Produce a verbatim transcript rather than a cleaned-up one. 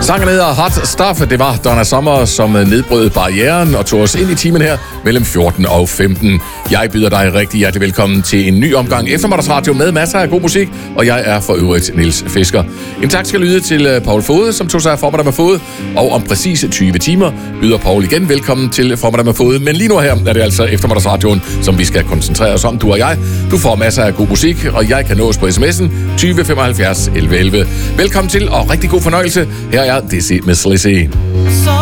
Sangen hedder Hot Stuff. Det var Donna Summer, som nedbrød barrieren og tog os ind i timen her mellem fjorten og femten. Jeg byder dig rigtig hjertelig velkommen til en ny omgang eftermiddagsradio med masser af god musik, og jeg er for øvrigt Niels Fisker. En tak skal lyde til Paul Fode, som tog sig af Formiddag med Fode, og om præcis tyve timer byder Paul igen velkommen til Formiddag med Fode. Men lige nu her er det altså eftermiddagsradioen, som vi skal koncentrere os om, du og jeg. Du får masser af god musik, og jeg kan nås på sms'en tyve femoghalvfjerds elleve elleve. Velkommen til, og rigtig god fornøjelse. Her er Dizzy Miss Lizzy.